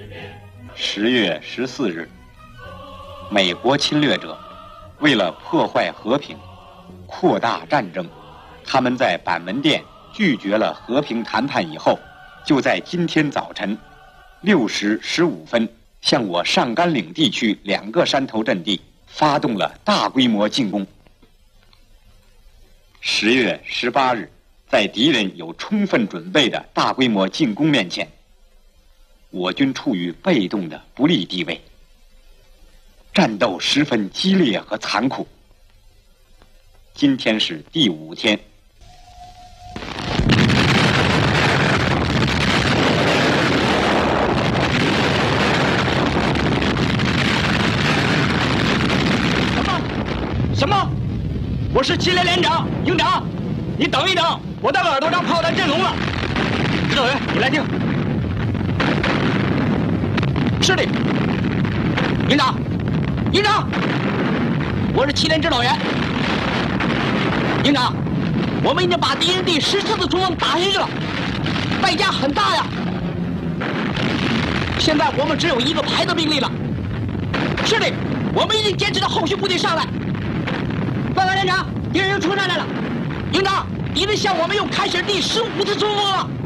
10月14日，美国侵略者为了破坏和平、扩大战争，他们在板门店拒绝了和平谈判以后，就在今天早晨6时15分向我上甘岭地区2个山头阵地发动了大规模进攻。10月18日，在敌人有充分准备的大规模进攻面前，我军处于被动的不利地位，战斗十分激烈和残酷。今天是第5天。 什么？我是7连连长营长，你等一等，我的耳朵上炮弹震聋了。指导员，你来听。是的，营长，营长，我是7连指导员。营长，我们已经把敌人第14次冲锋打下去了，代价很大呀。现在我们只有1个排的兵力了。是的，我们已经坚持着后续部队上来。报告连长，敌人又冲上来了。营长，敌人向我们又开始第15次冲锋了。